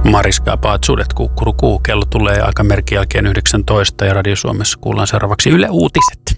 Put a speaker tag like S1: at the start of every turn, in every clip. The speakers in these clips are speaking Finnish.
S1: Mariskaa paatsuudet kuukkurukuu. Kello tulee aikamerkin jälkeen 19 ja Radio Suomessa kuullaan seuraavaksi Yle Uutiset.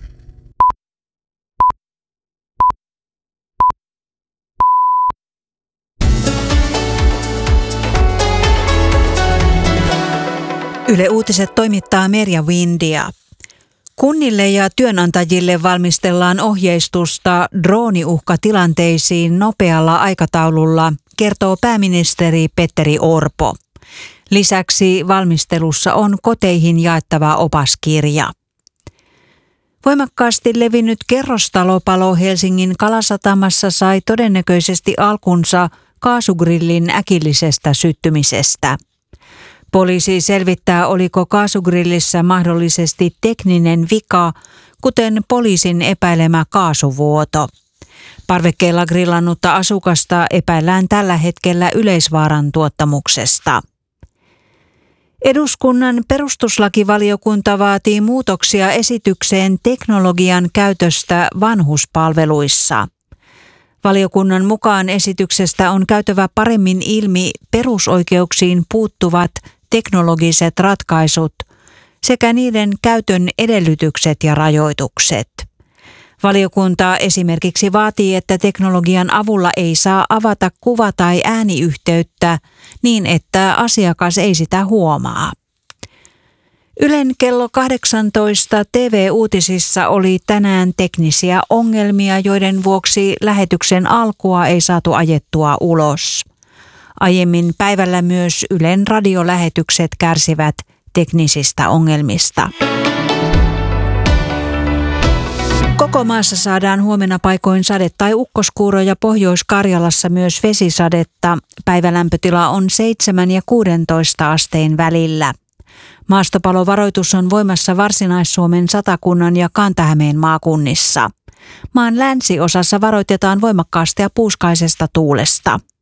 S2: Yle Uutiset toimittaa Merja Windia. Kunnille ja työnantajille valmistellaan ohjeistusta drooniuhkatilanteisiin nopealla aikataululla, kertoo pääministeri Petteri Orpo. Lisäksi valmistelussa on koteihin jaettava opaskirja. Voimakkaasti levinnyt kerrostalopalo Helsingin Kalasatamassa sai todennäköisesti alkunsa kaasugrillin äkillisestä syttymisestä. Poliisi selvittää, oliko kaasugrillissä mahdollisesti tekninen vika, kuten poliisin epäilemä kaasuvuoto. Parvekkeella grillannutta asukasta epäillään tällä hetkellä yleisvaaran tuottamuksesta. Eduskunnan perustuslakivaliokunta vaatii muutoksia esitykseen teknologian käytöstä vanhuspalveluissa. Valiokunnan mukaan esityksestä on käytävä paremmin ilmi perusoikeuksiin puuttuvat teknologiset ratkaisut sekä niiden käytön edellytykset ja rajoitukset. Valiokunta esimerkiksi vaatii, että teknologian avulla ei saa avata kuva- tai ääniyhteyttä niin, että asiakas ei sitä huomaa. Ylen kello 18 TV-uutisissa oli tänään teknisiä ongelmia, joiden vuoksi lähetyksen alkua ei saatu ajettua ulos. Aiemmin päivällä myös Ylen radiolähetykset kärsivät teknisistä ongelmista. Koko maassa saadaan huomenna paikoin sade- tai ukkoskuuroja, Pohjois-Karjalassa myös vesisadetta. Päivälämpötila on 7 ja 16 asteen välillä. Maastopalovaroitus on voimassa Varsinais-Suomen, Satakunnan ja Kanta-Hämeen maakunnissa. Maan länsiosassa varoitetaan voimakkaasta ja puuskaisesta tuulesta.